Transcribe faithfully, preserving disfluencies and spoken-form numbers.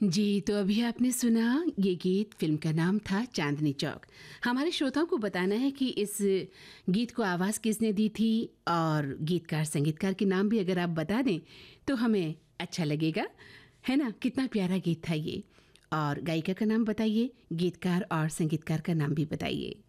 जी, तो अभी आपने सुना ये गीत, फ़िल्म का नाम था चांदनी चौक। हमारे श्रोताओं को बताना है कि इस गीत को आवाज़ किसने दी थी और गीतकार संगीतकार के नाम भी अगर आप बता दें तो हमें अच्छा लगेगा, है ना? कितना प्यारा गीत था ये। और गायिका का नाम बताइए, गीतकार और संगीतकार का नाम भी बताइए।